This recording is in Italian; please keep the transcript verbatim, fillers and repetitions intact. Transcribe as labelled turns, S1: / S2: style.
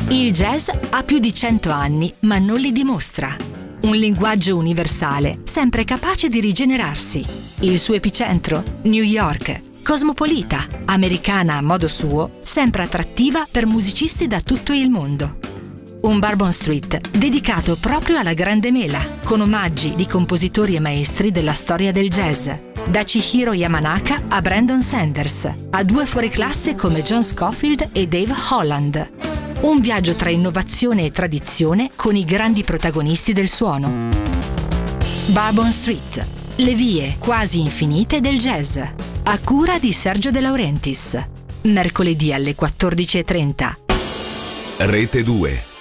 S1: Il jazz ha più di cento anni, ma non li dimostra. Un linguaggio universale, sempre capace di rigenerarsi. Il suo epicentro? New York. Cosmopolita, americana a modo suo, sempre attrattiva per musicisti da tutto il mondo. Un Bourbon Street dedicato proprio alla grande mela, con omaggi di compositori e maestri della storia del jazz. Da Chihiro Yamanaka a Brandon Sanders, a due fuoriclasse come John Scofield e Dave Holland. Un viaggio tra innovazione e tradizione con i grandi protagonisti del suono. Bourbon Street, le vie quasi infinite del jazz, a cura di Sergio De Laurentiis. Mercoledì alle quattordici e trenta.
S2: Rete due.